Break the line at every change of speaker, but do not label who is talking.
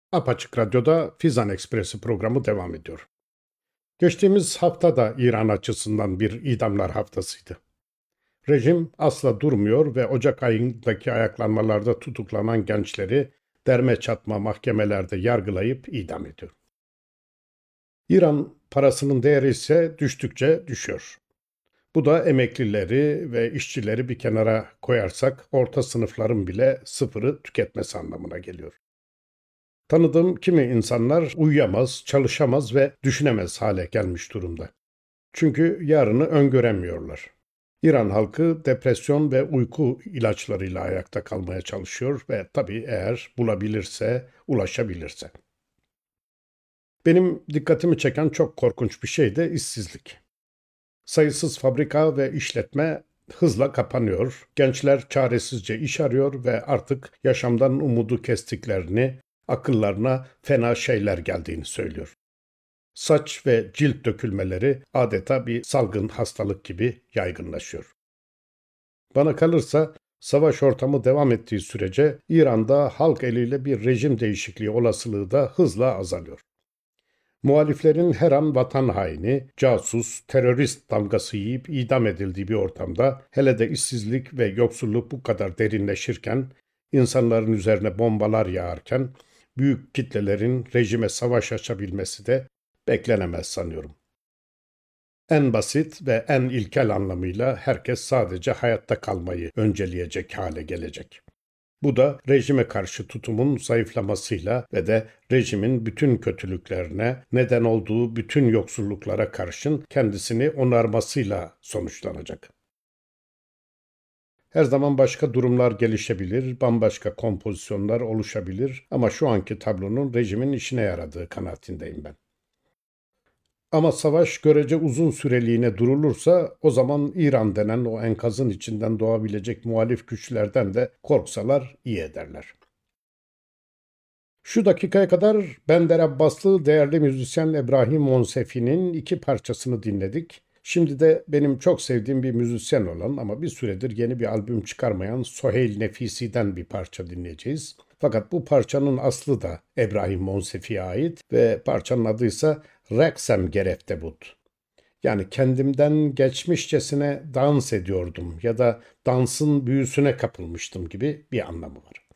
Apaçık Radyo'da Fizan Ekspresi programı devam ediyor. Geçtiğimiz hafta da İran açısından bir idamlar haftasıydı. Rejim asla durmuyor ve Ocak ayındaki ayaklanmalarda tutuklanan gençleri derme çatma mahkemelerde yargılayıp idam ediyor. İran parasının değeri ise düştükçe düşüyor. Bu da emeklileri ve işçileri bir kenara koyarsak orta sınıfların bile sıfırı tüketmesi anlamına geliyor. Tanıdığım kimi insanlar uyuyamaz, çalışamaz ve düşünemez hale gelmiş durumda. Çünkü yarını öngöremiyorlar. İran halkı depresyon ve uyku ilaçlarıyla ayakta kalmaya çalışıyor ve tabii eğer bulabilirse, ulaşabilirse. Benim dikkatimi çeken çok korkunç bir şey de işsizlik. Sayısız fabrika ve işletme hızla kapanıyor. Gençler çaresizce iş arıyor ve artık yaşamdan umudu kestiklerini, akıllarına fena şeyler geldiğini söylüyor. Saç ve cilt dökülmeleri adeta bir salgın hastalık gibi yaygınlaşıyor. Bana kalırsa savaş ortamı devam ettiği sürece İran'da halk eliyle bir rejim değişikliği olasılığı da hızla azalıyor. Muhaliflerin her an vatan haini, casus, terörist damgası yiyip idam edildiği bir ortamda, hele de işsizlik ve yoksulluk bu kadar derinleşirken, insanların üzerine bombalar yağarken, büyük kitlelerin rejime savaş açabilmesi de beklenemez sanıyorum. En basit ve en ilkel anlamıyla herkes sadece hayatta kalmayı önceleyecek hale gelecek. Bu da rejime karşı tutumun zayıflamasıyla ve de rejimin bütün kötülüklerine, neden olduğu bütün yoksulluklara karşın kendisini onarmasıyla sonuçlanacak. Her zaman başka durumlar gelişebilir, bambaşka kompozisyonlar oluşabilir ama şu anki tablonun rejimin işine yaradığı kanaatindeyim ben. Ama savaş görece uzun süreliğine durulursa o zaman İran denen o enkazın içinden doğabilecek muhalif güçlerden de korksalar iyi ederler. Şu dakikaya kadar Bender Abbaslı değerli müzisyen İbrahim Monsefi'nin iki parçasını dinledik. Şimdi de benim çok sevdiğim bir müzisyen olan ama bir süredir yeni bir albüm çıkarmayan Soheil Nefisi'den bir parça dinleyeceğiz. Fakat bu parçanın aslı da İbrahim Monsefi'ye ait ve parçanın adı ise Reksem Gereftebut. Yani kendimden geçmişçesine dans ediyordum ya da dansın büyüsüne kapılmıştım gibi bir anlamı var.